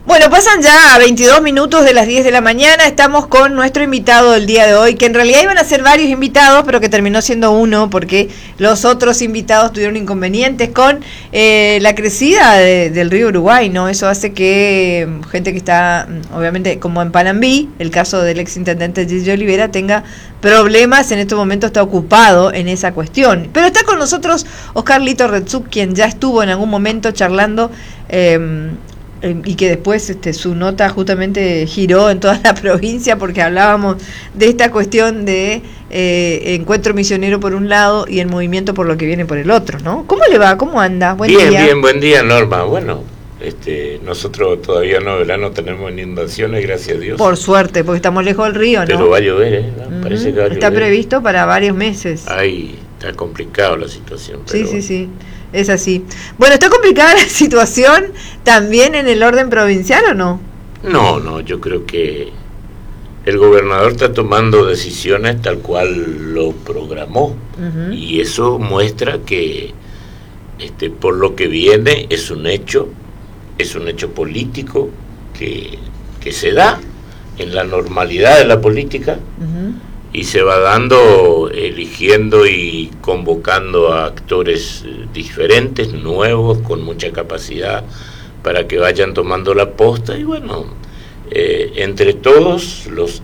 Bueno, pasan ya 22 minutos de las 10 de la mañana, estamos con nuestro invitado del día de hoy, que en realidad iban a ser varios invitados, pero que terminó siendo uno, porque los otros invitados tuvieron inconvenientes con la crecida del río Uruguay, ¿no? Eso hace que gente que está, obviamente, como en Panambí, el caso del exintendente Gilles Olivera, tenga problemas, en este momento está ocupado en esa cuestión. Pero está con nosotros Oscar Lito Retsuk, quien ya estuvo en algún momento charlando, y que después su nota justamente giró en toda la provincia porque hablábamos de esta cuestión de encuentro misionero por un lado y el movimiento por lo que viene por el otro, ¿no? ¿Cómo le va? ¿Cómo anda? Buen día. Bien, buen día, Norma. Bueno, nosotros todavía no tenemos inundaciones, gracias a Dios. Por suerte, porque estamos lejos del río, ¿no? Pero va a llover, parece que va a llover. Está previsto para varios meses. Ay, está complicado la situación. Pero... Sí. Es así. Bueno, ¿está complicada la situación también en el orden provincial o no? No, yo creo que el gobernador está tomando decisiones tal cual lo programó. Y eso muestra que por lo que viene es un hecho político que se da en la normalidad de la política. Y se va dando, eligiendo y convocando a actores diferentes, nuevos, con mucha capacidad, para que vayan tomando la posta. Y bueno, entre todos los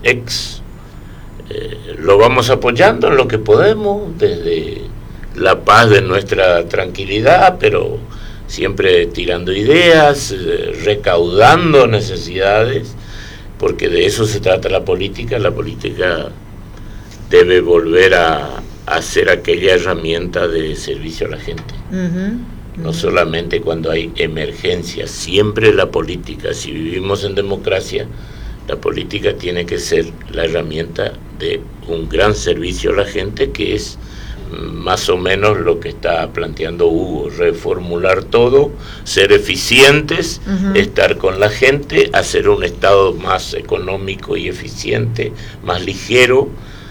lo vamos apoyando en lo que podemos, desde la paz de nuestra tranquilidad, pero siempre tirando ideas, recaudando necesidades, porque de eso se trata la política. La política debe volver a ser aquella herramienta de servicio a la gente. No solamente cuando hay emergencias, siempre la política, si vivimos en democracia, la política tiene que ser la herramienta de un gran servicio a la gente, que es más o menos lo que está planteando Hugo: reformular todo, ser eficientes, estar con la gente, hacer un Estado más económico y eficiente, más ligero.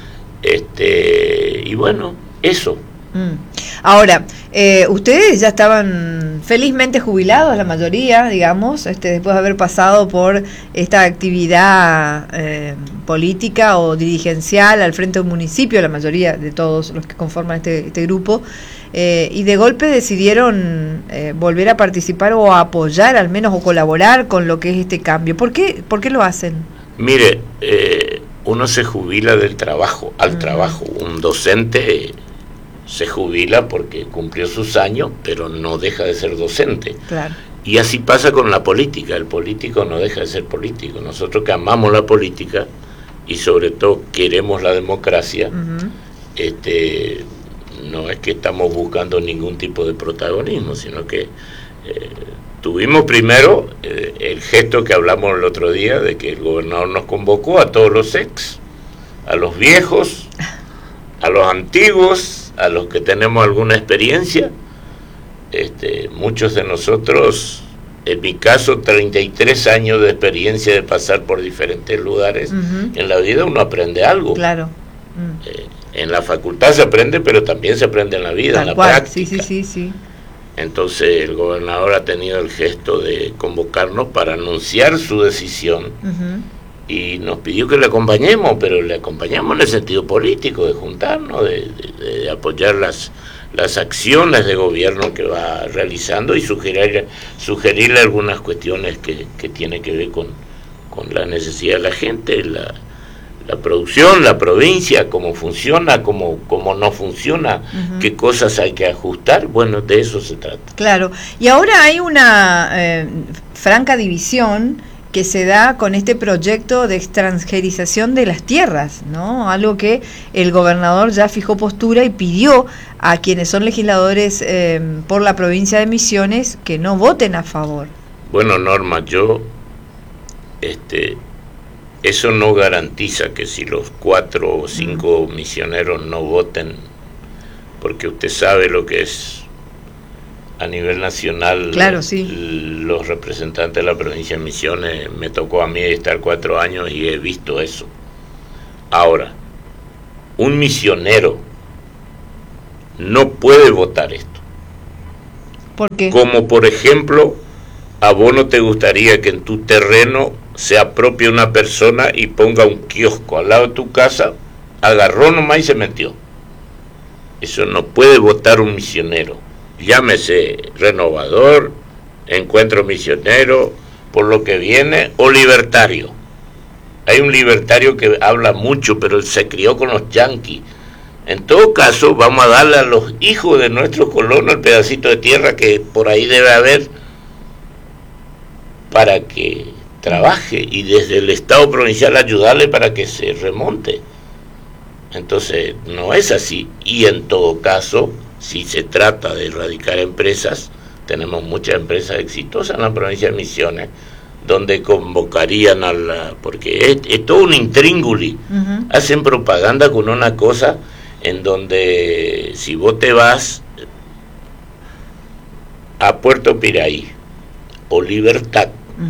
Y bueno, eso. Ahora, ustedes ya estaban felizmente jubilados, la mayoría, digamos, después de haber pasado por esta actividad política o dirigencial al frente de un municipio, la mayoría de todos los que conforman este grupo, y de golpe decidieron volver a participar o a apoyar al menos, o colaborar con lo que es este cambio. ¿Por qué lo hacen? Mire, uno se jubila del trabajo, al trabajo. Un docente se jubila porque cumplió sus años, pero no deja de ser docente. Claro. Y así pasa con la política. El político no deja de ser político. Nosotros que amamos la política y sobre todo queremos la democracia, no es que estamos buscando ningún tipo de protagonismo, sino que tuvimos primero el gesto que hablamos el otro día, de que el gobernador nos convocó a todos los a los viejos, a los antiguos, a los que tenemos alguna experiencia. Muchos de nosotros, en mi caso, 33 años de experiencia de pasar por diferentes lugares. En la vida uno aprende algo. Claro. En la facultad se aprende, pero también se aprende en la vida, Tal en la cual. práctica. Sí. Entonces el gobernador ha tenido el gesto de convocarnos para anunciar su decisión, y nos pidió que le acompañemos, pero le acompañamos en el sentido político, de juntarnos, de apoyar las acciones de gobierno que va realizando, y sugerirle algunas cuestiones que tienen que ver con la necesidad de la gente, la producción, la provincia, cómo funciona, cómo no funciona, qué cosas hay que ajustar. Bueno, de eso se trata. Claro, y ahora hay una franca división que se da con este proyecto de extranjerización de las tierras, ¿no? Algo que el gobernador ya fijó postura y pidió a quienes son legisladores por la provincia de Misiones que no voten a favor. Bueno, Norma, eso no garantiza que si los 4 o 5 misioneros no voten, porque usted sabe lo que es a nivel nacional. Claro, sí. Los representantes de la provincia de Misiones, me tocó a mí estar 4 años y he visto eso. Ahora, un misionero no puede votar esto. ¿Por qué? Como por ejemplo ¿A vos no te gustaría que en tu terreno se apropie una persona y ponga un kiosco al lado de tu casa? Agarró nomás y se metió. Eso no puede votar un misionero. Llámese renovador, encuentro misionero, por lo que viene, o libertario. Hay un libertario que habla mucho, pero él se crió con los yanquis. En todo caso, vamos a darle a los hijos de nuestros colonos el pedacito de tierra que por ahí debe haber para que trabaje, y desde el Estado provincial ayudarle para que se remonte. Entonces, no es así. Y en todo caso, si se trata de erradicar empresas, tenemos muchas empresas exitosas en la provincia de Misiones, donde convocarían a la... porque es todo un intríngulis. Hacen propaganda con una cosa en donde si vos te vas a Puerto Piraí o Libertad,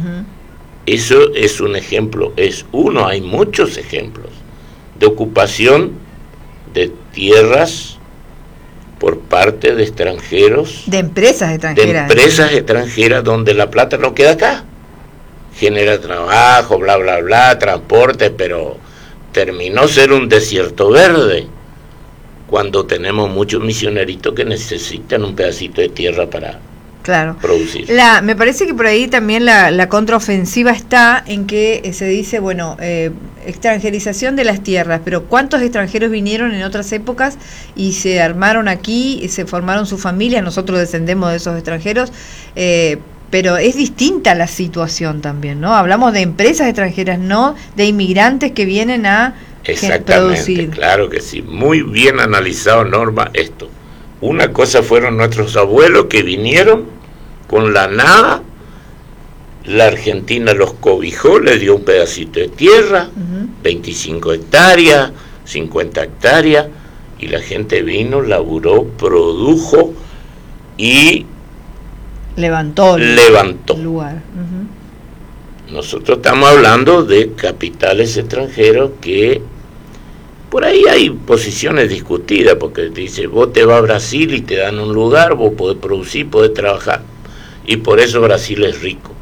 eso es un ejemplo, es uno, hay muchos ejemplos de ocupación de tierras por parte de extranjeros, de empresas extranjeras, donde la plata no queda acá, genera trabajo, bla bla bla, transporte, pero terminó ser un desierto verde cuando tenemos muchos misioneritos que necesitan un pedacito de tierra para producir. Me parece que por ahí también la contraofensiva está en que se dice, bueno, extranjerización de las tierras, pero ¿cuántos extranjeros vinieron en otras épocas y se armaron aquí, y se formaron sus familias? Nosotros descendemos de esos extranjeros, pero es distinta la situación también, ¿no? Hablamos de empresas extranjeras, no de inmigrantes que vienen a producir. Claro que sí, muy bien analizado, Norma, esto. Una cosa fueron nuestros abuelos que vinieron con la nada, la Argentina los cobijó, les dio un pedacito de tierra, 25 hectáreas, 50 hectáreas, y la gente vino, laburó, produjo y levantó el lugar. Nosotros estamos hablando de capitales extranjeros que por ahí hay posiciones discutidas, porque dice, vos te vas a Brasil y te dan un lugar, vos podés producir, podés trabajar, y por eso Brasil es rico.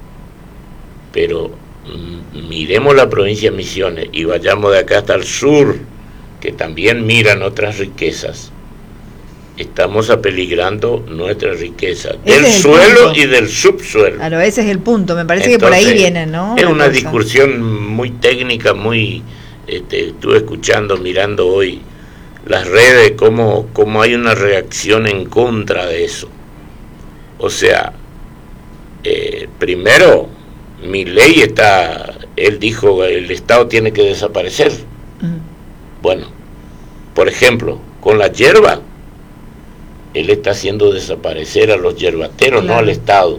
Pero miremos la provincia de Misiones y vayamos de acá hasta el sur, que también miran otras riquezas. Estamos apeligrando nuestra riqueza del suelo y del subsuelo. Claro, ese es el punto, me parece. Entonces, que por ahí viene, ¿no? Es una discusión muy técnica, muy... estuve escuchando, mirando hoy las redes, cómo hay una reacción en contra de eso. O sea, primero, Milei él dijo el Estado tiene que desaparecer. Bueno, por ejemplo, con la hierba, él está haciendo desaparecer a los yerbateros, no al Estado.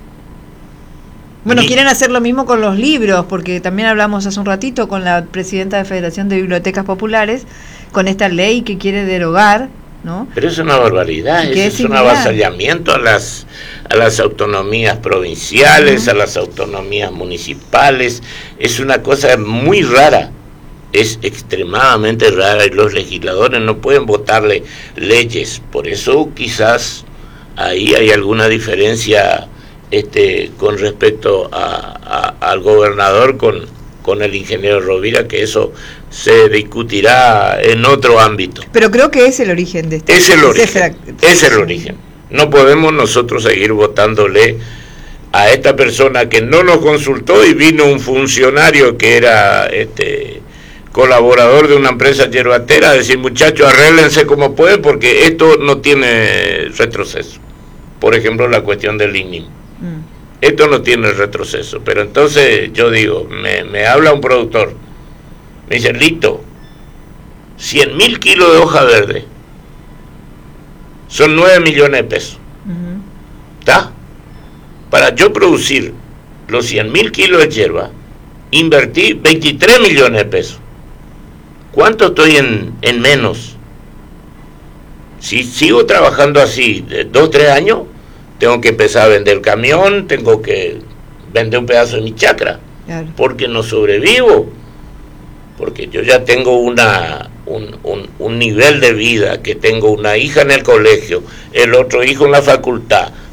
Bueno, quieren hacer lo mismo con los libros, porque también hablamos hace un ratito con la presidenta de Federación de Bibliotecas Populares, con esta ley que quiere derogar, ¿no? Pero es una barbaridad, es un avasallamiento a las autonomías provinciales, a las autonomías municipales. Es una cosa muy rara, es extremadamente rara, y los legisladores no pueden votarle leyes. Por eso quizás ahí hay alguna diferencia con respecto al gobernador con el ingeniero Rovira, que eso se discutirá en otro ámbito. Pero creo que es el origen de esto. Es el origen. No podemos nosotros seguir votándole a esta persona que no nos consultó, y vino un funcionario que era colaborador de una empresa yerbatera a decir, muchachos, arréglense como pueden, porque esto no tiene retroceso. Por ejemplo, la cuestión del INIM. Esto no tiene retroceso. Pero entonces yo digo, me habla un productor, me dice, listo, 100.000 kilos de hoja verde son 9 millones de pesos. ¿Está? Para yo producir los 100.000 kilos de hierba, invertí 23 millones de pesos. ¿Cuánto estoy en menos? Si sigo trabajando así 2 o 3 años, tengo que empezar a vender camión, tengo que vender un pedazo de mi chacra, claro, porque no sobrevivo, porque yo ya tengo un nivel de vida, que tengo una hija en el colegio, el otro hijo en la facultad,